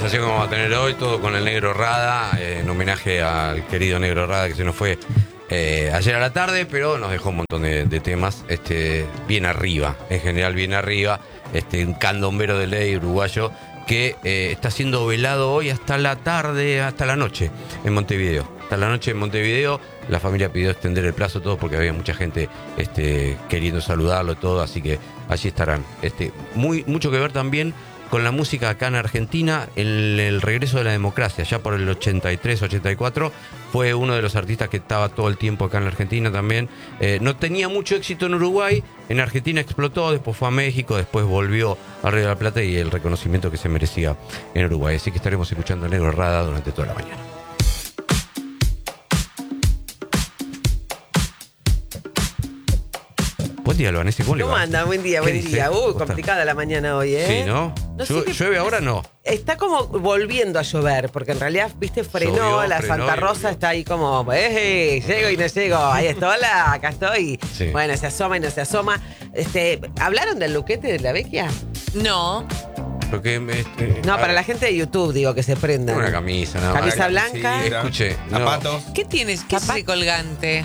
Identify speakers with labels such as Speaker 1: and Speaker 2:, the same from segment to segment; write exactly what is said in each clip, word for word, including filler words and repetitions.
Speaker 1: conversación que vamos a tener hoy, todo con el Negro Rada, eh, en homenaje al querido Negro Rada que se nos fue eh, ayer a la tarde, pero nos dejó un montón de, de temas, este, bien arriba, en general bien arriba, este, un candombero de ley uruguayo que eh, está siendo velado hoy hasta la tarde, hasta la noche en Montevideo. Hasta la noche en Montevideo, la familia pidió extender el plazo todo porque había mucha gente este, queriendo saludarlo todo, así que allí estarán. Este, muy, mucho que ver también con la música acá en Argentina, en el regreso de la democracia, ya por el ochenta y tres, ochenta y cuatro, fue uno de los artistas que estaba todo el tiempo acá en la Argentina también. Eh, no tenía mucho éxito en Uruguay, en Argentina explotó, después fue a México, después volvió a Río de la Plata y el reconocimiento que se merecía en Uruguay. Así que estaremos escuchando a Negro Rada durante toda la mañana. Buen día, Loanesi, ¿cómo le va?
Speaker 2: ¿Cómo anda? Buen día, buen
Speaker 1: dice?
Speaker 2: día. Uy,
Speaker 1: ¿Cómo
Speaker 2: complicada
Speaker 1: está?
Speaker 2: la mañana hoy, ¿eh?
Speaker 1: Sí, ¿no?
Speaker 2: No sé
Speaker 1: Llu-
Speaker 2: qué-
Speaker 1: ¿Llueve ahora? No.
Speaker 2: Está como volviendo a llover, porque en realidad, viste, frenó,
Speaker 1: Llovió,
Speaker 2: la
Speaker 1: frenó
Speaker 2: Santa
Speaker 1: y
Speaker 2: Rosa
Speaker 1: volvió.
Speaker 2: está ahí como, eh, llego y no llego, ahí estoy, hola, acá estoy.
Speaker 1: Sí.
Speaker 2: Bueno, se asoma y no se asoma. Este, ¿hablaron del luquete de la Vecchia?
Speaker 3: No.
Speaker 1: Lo que me, este,
Speaker 2: No,
Speaker 1: a
Speaker 2: para
Speaker 1: ver,
Speaker 2: la gente de YouTube, digo, que se prendan.
Speaker 1: una camisa, nada más.
Speaker 2: Camisa
Speaker 1: Sí,
Speaker 2: blanca.
Speaker 1: escuche, no,
Speaker 4: Zapatos.
Speaker 3: ¿Qué tienes? ¿Qué es
Speaker 2: Papá.
Speaker 3: ese colgante?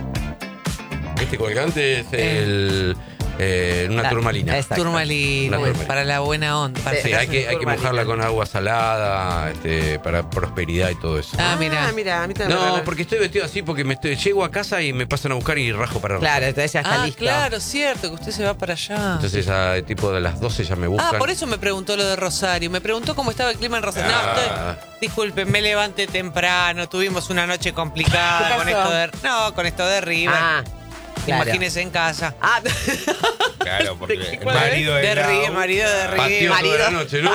Speaker 1: este colgante es el, eh, una
Speaker 2: La-
Speaker 1: turmalina.
Speaker 2: Exacto.
Speaker 3: Turmalina,
Speaker 1: Una turmalina.
Speaker 3: para la buena onda. para
Speaker 1: Sí,
Speaker 3: sacarse
Speaker 1: hay que, hay que
Speaker 2: turmalina.
Speaker 1: mojarla con agua salada, este, para prosperidad y todo eso.
Speaker 3: Ah, mira.
Speaker 2: Ah, mira, a mí también me
Speaker 1: No,
Speaker 2: regalaron.
Speaker 1: porque estoy vestido así, porque me estoy, llego a casa y me pasan a buscar y rajo para
Speaker 2: Claro, entonces ya está
Speaker 3: Ah,
Speaker 2: listo.
Speaker 3: claro, cierto, que usted se va para allá.
Speaker 1: Entonces a tipo de las doce ya me buscan.
Speaker 3: Ah, por eso me preguntó lo de Rosario. Me preguntó cómo estaba el clima en Rosario.
Speaker 1: Ah.
Speaker 3: No, estoy, disculpen, me levanté temprano, tuvimos una noche
Speaker 2: ¿Qué
Speaker 3: complicada
Speaker 2: pasó?
Speaker 3: con esto de. No, con esto de River.
Speaker 2: Ah, claro.
Speaker 3: Imagínese en casa.
Speaker 2: Ah,
Speaker 4: Claro, porque el
Speaker 2: ¿Cuál es?
Speaker 4: marido de,
Speaker 3: De
Speaker 4: la-
Speaker 3: River, marido de River.
Speaker 1: Pateó
Speaker 2: marido.
Speaker 1: toda la noche, ¿no?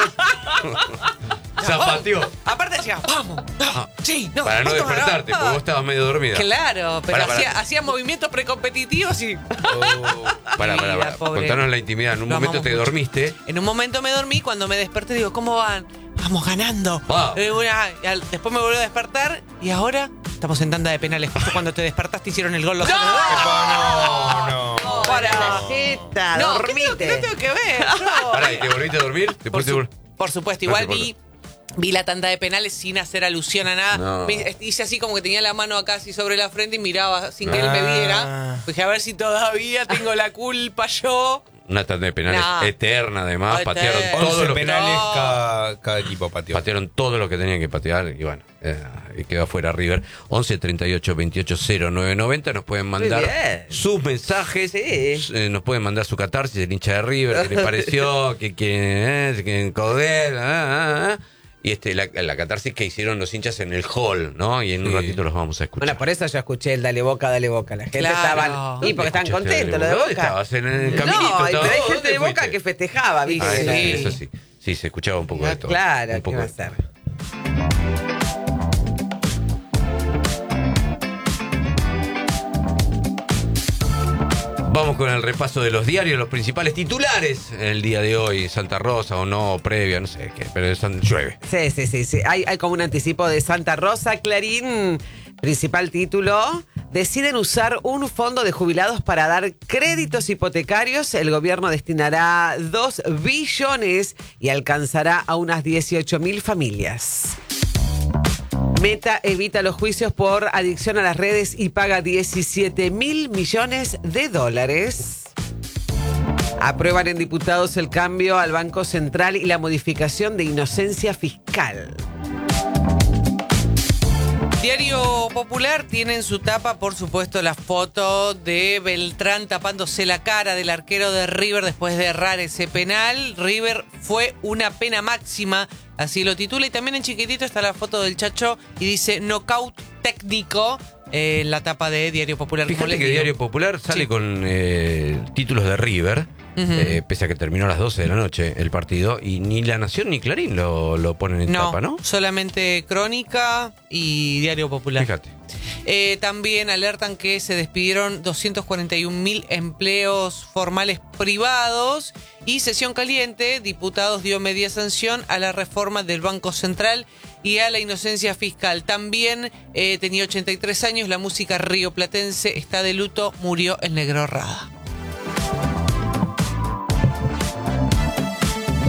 Speaker 1: Zapateó.
Speaker 3: Aparte decía, vamos, vamos, sí, no.
Speaker 1: Para no
Speaker 3: vamos,
Speaker 1: despertarte,
Speaker 3: no.
Speaker 1: porque vos estabas medio dormida.
Speaker 3: Claro, pero
Speaker 1: Pará, pará.
Speaker 3: hacía, hacía movimientos precompetitivos y.
Speaker 4: Oh,
Speaker 1: Pará, pará,
Speaker 3: Mira,
Speaker 1: pará.
Speaker 3: pobre.
Speaker 1: Contanos la intimidad. En un
Speaker 3: Lo
Speaker 1: momento
Speaker 3: amamos
Speaker 1: te
Speaker 3: mucho.
Speaker 1: dormiste.
Speaker 3: En un momento me dormí, cuando me desperté digo, ¿cómo van? Vamos ganando.
Speaker 1: Wow.
Speaker 3: Eh, una- y al- después me volvió a despertar y ahora estamos en tanda de penales. Justo cuando te despertaste hicieron el gol los otros.
Speaker 4: no, no.
Speaker 3: Para.
Speaker 2: Jeta,
Speaker 3: No, ¿qué
Speaker 2: dormite.
Speaker 3: tengo, qué tengo que ver? No.
Speaker 1: Pará, ¿y te volviste a dormir? ¿Te
Speaker 3: Por,
Speaker 1: pusiste
Speaker 3: su-
Speaker 1: vol-
Speaker 3: por supuesto,
Speaker 1: No
Speaker 3: igual
Speaker 1: te
Speaker 3: vi, vi la tanda de penales sin hacer alusión a nada.
Speaker 1: No.
Speaker 3: Me- hice así como que tenía la mano acá así sobre la frente y miraba sin que él me
Speaker 4: Ah.
Speaker 3: viera. Dije, a ver si todavía tengo la culpa yo.
Speaker 1: Una tanda de penales
Speaker 3: No.
Speaker 1: eterna, además.
Speaker 3: Eterna.
Speaker 1: Patearon todo
Speaker 4: once
Speaker 1: lo que
Speaker 4: penales
Speaker 3: No.
Speaker 4: cada, cada equipo pateó.
Speaker 1: Patearon todo lo que tenían que patear y bueno, eh, y quedó afuera River. once treinta y ocho veintiocho cero nueve noventa. Nos pueden mandar
Speaker 2: bien.
Speaker 1: sus mensajes.
Speaker 2: Sí.
Speaker 1: Eh, nos pueden mandar su catarsis, el hincha de River, qué les pareció, que quieren, eh, quieren coder, ah, ah, ah. Y este, la, la catarsis que hicieron los hinchas en el hall, ¿no? Y en un
Speaker 4: Sí.
Speaker 1: ratito los vamos a escuchar.
Speaker 2: Bueno, por eso yo escuché el dale boca, dale boca. La gente
Speaker 3: Claro.
Speaker 2: estaba. Y porque estaban
Speaker 1: ¿Escuchaste
Speaker 2: contentos, lo
Speaker 1: de
Speaker 2: de
Speaker 1: ¿Dónde
Speaker 2: boca.
Speaker 1: estabas? En el caminito.
Speaker 2: No,
Speaker 1: estabas.
Speaker 2: pero hay
Speaker 1: ¿Dónde
Speaker 2: gente de boca
Speaker 1: fuiste?
Speaker 2: que festejaba, ¿viste?
Speaker 1: Ah, eso sí,
Speaker 3: Sí.
Speaker 1: eso sí. Sí, se escuchaba un poco de todo.
Speaker 2: Claro,
Speaker 1: un
Speaker 2: ¿qué
Speaker 1: poco
Speaker 2: va a
Speaker 1: de-
Speaker 2: ser?
Speaker 1: Vamos con el repaso de los diarios, los principales titulares el día de hoy. Santa Rosa o no, previa, no sé qué, pero San- llueve.
Speaker 2: Sí, sí, sí, sí. Hay, hay como un anticipo de Santa Rosa. Clarín, principal título. Deciden usar un fondo de jubilados para dar créditos hipotecarios. El gobierno destinará dos billones y alcanzará a unas dieciocho mil familias. Meta evita los juicios por adicción a las redes y paga diecisiete mil millones de dólares. Aprueban en diputados el cambio al Banco Central y la modificación de inocencia fiscal.
Speaker 3: Diario Popular tiene en su tapa, por supuesto, la foto de Beltrán tapándose la cara del arquero de River después de errar ese penal. River fue una pena máxima, así lo titula. Y también en chiquitito está la foto del Chacho y dice knockout técnico eh, en la tapa de Diario Popular. como
Speaker 1: Fíjate
Speaker 3: les
Speaker 1: que
Speaker 3: digo.
Speaker 1: Diario Popular sale
Speaker 3: Sí.
Speaker 1: con eh, títulos de River,
Speaker 3: Ujú.
Speaker 1: eh, pese a que terminó a las doce de la noche el partido, y ni La Nación ni Clarín lo, lo ponen en
Speaker 3: No,
Speaker 1: tapa, ¿no?
Speaker 3: solamente Crónica y Diario Popular.
Speaker 1: Fíjate.
Speaker 3: Eh, también alertan que se despidieron doscientos cuarenta y un mil empleos formales privados y sesión caliente, diputados dio media sanción a la reforma del Banco Central y a la inocencia fiscal. También eh, tenía ochenta y tres años, la música rioplatense está de luto, murió el Negro Rada.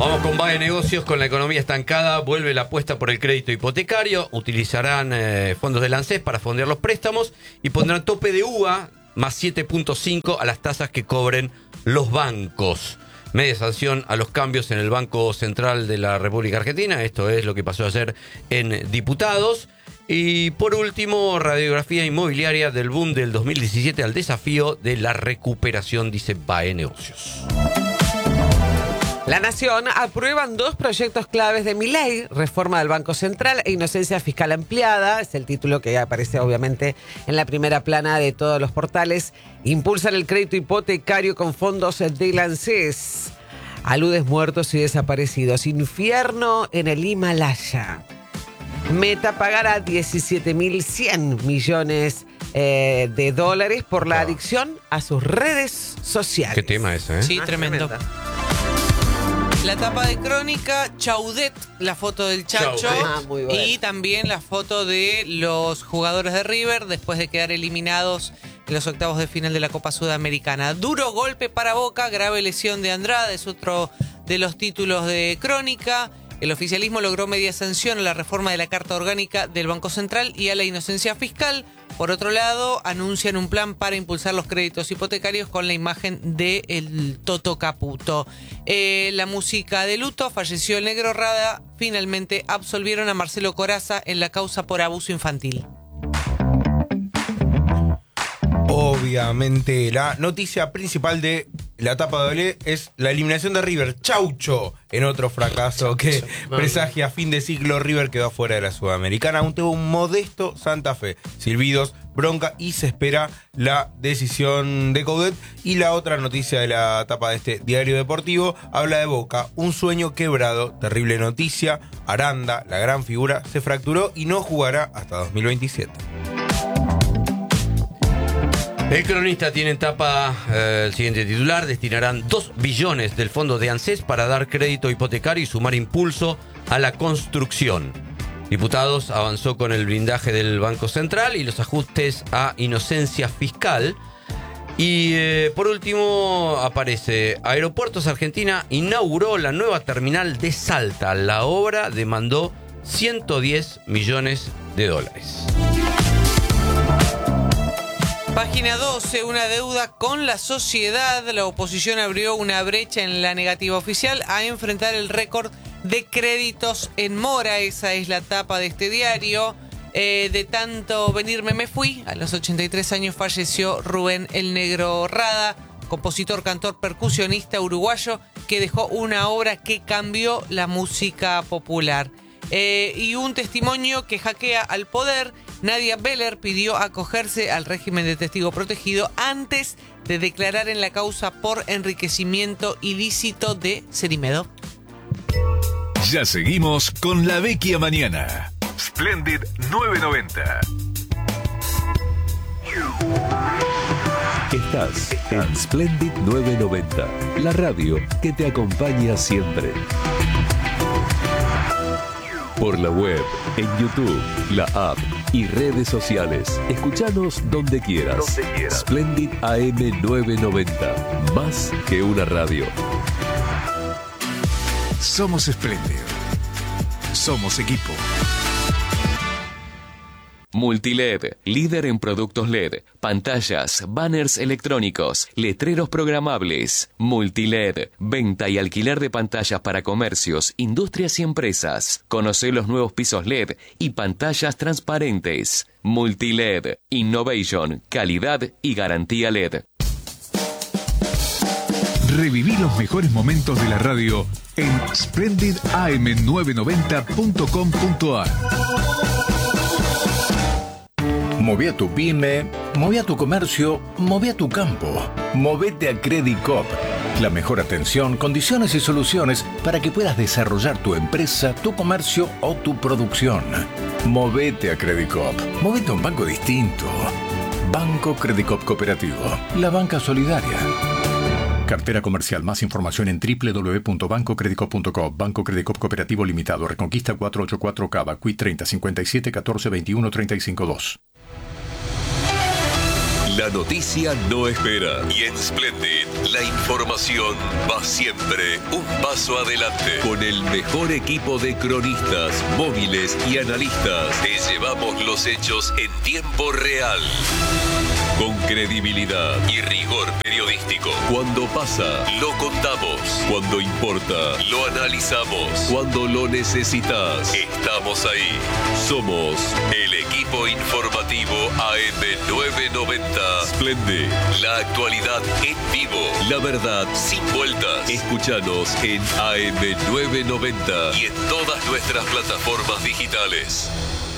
Speaker 1: Vamos con Bae Negocios. Con la economía estancada, vuelve la apuesta por el crédito hipotecario. Utilizarán eh, fondos del ANSES para fondear los préstamos y pondrán tope de U V A más siete punto cinco a las tasas que cobren los bancos. Media sanción a los cambios en el Banco Central de la República Argentina. Esto es lo que pasó ayer en Diputados. Y por último, radiografía inmobiliaria del boom del dos mil diecisiete al desafío de la recuperación, dice Bae Negocios.
Speaker 2: La Nación aprueban dos proyectos claves de Milei: reforma del Banco Central e inocencia fiscal ampliada. Es el título que aparece obviamente en la primera plana de todos los portales. Impulsan el crédito hipotecario con fondos del ANSES. Aludes muertos y desaparecidos. Infierno en el Himalaya. Meta pagará diecisiete mil cien millones eh, de dólares por la adicción a sus redes sociales.
Speaker 1: Qué tema ese, ¿eh?
Speaker 3: Sí,
Speaker 2: Ah,
Speaker 3: tremendo.
Speaker 2: tremenda.
Speaker 3: La tapa de Crónica, Chaudet, la foto del Chacho.
Speaker 1: Chaudet.
Speaker 2: Ah, muy bueno.
Speaker 3: Y también la foto de los jugadores de River después de quedar eliminados en los octavos de final de la Copa Sudamericana. Duro golpe para Boca, grave lesión de Andrade, es otro de los títulos de Crónica. El oficialismo logró media sanción a la reforma de la Carta Orgánica del Banco Central y a la inocencia fiscal. Por otro lado, anuncian un plan para impulsar los créditos hipotecarios con la imagen de el Toto Caputo. Eh, la música de luto, falleció el Negro Rada. Finalmente absolvieron a Marcelo Corazza en la causa por abuso infantil.
Speaker 4: Obviamente, la noticia principal de la etapa doble es la eliminación de River. Chaucho, en otro fracaso que presagia fin de ciclo. River quedó afuera de la Sudamericana. Aún tuvo un modesto Santa Fe. Silbidos, bronca y se espera la decisión de Coudet. Y la otra noticia de la etapa de este diario deportivo habla de Boca. Un sueño quebrado, terrible noticia. Aranda, la gran figura, se fracturó y no jugará hasta dos mil veintisiete.
Speaker 1: El Cronista tiene en tapa eh, el siguiente titular: destinarán dos billones del fondo de ANSES para dar crédito hipotecario y sumar impulso a la construcción. Diputados avanzó con el blindaje del Banco Central y los ajustes a inocencia fiscal. Y eh, por último aparece Aeropuertos Argentina inauguró la nueva terminal de Salta. La obra demandó ciento diez millones de dólares.
Speaker 3: Página doce, una deuda con la sociedad. La oposición abrió una brecha en la negativa oficial a enfrentar el récord de créditos en mora. Esa es la tapa de este diario. Eh, de tanto venirme me fui. A los ochenta y tres años falleció Rubén el Negro Rada, compositor, cantor, percusionista uruguayo que dejó una obra que cambió la música popular. Eh, y un testimonio que hackea al poder. Nadia Beller pidió acogerse al régimen de testigo protegido antes de declarar en la causa por enriquecimiento ilícito de Cerimedo.
Speaker 5: Ya seguimos con La Vecchia Mañana. Splendid novecientos noventa. Estás en Splendid novecientos noventa, la radio que te acompaña siempre. Por la web, en YouTube, la app y redes sociales. Escuchanos donde quieras. Donde quieras. Splendid A M novecientos noventa. Más que una radio. Somos Splendid. Somos equipo. Multiled, líder en productos L E D, pantallas, banners electrónicos, letreros programables. Multiled, venta y alquiler de pantallas para comercios, industrias y empresas. Conoce los nuevos pisos L E D y pantallas transparentes. Multiled, innovation, calidad y garantía L E D. Reviví los mejores momentos de la radio en splendid a m novecientos noventa punto com punto a r.
Speaker 6: Moví a tu pyme, moví a tu comercio, moví a tu campo. Movete a Credit Coop. La mejor atención, condiciones y soluciones para que puedas desarrollar tu empresa, tu comercio o tu producción. Movete a Credit Coop. Movete a un banco distinto. Banco Credit Coop Cooperativo. La banca solidaria. Cartera comercial. Más información en doble u doble u doble u punto banco credit coop punto com. Banco Credit Coop Cooperativo Limitado. Reconquista cuatrocientos ochenta y cuatro Cava. Q I treinta cincuenta y siete catorce veintiuno treinta y cinco dos.
Speaker 7: La noticia no espera. Y en Splendid, la información va siempre un paso adelante. Con el mejor equipo de cronistas, móviles y analistas, te llevamos los hechos en tiempo real. Con credibilidad y rigor periodístico. Cuando pasa, lo contamos. Cuando importa, lo analizamos. Cuando lo necesitas, estamos ahí. Somos el equipo informativo A M novecientos noventa. Splendid, la actualidad en vivo. La verdad sin vueltas. Escúchanos en A M novecientos noventa y en todas nuestras plataformas digitales.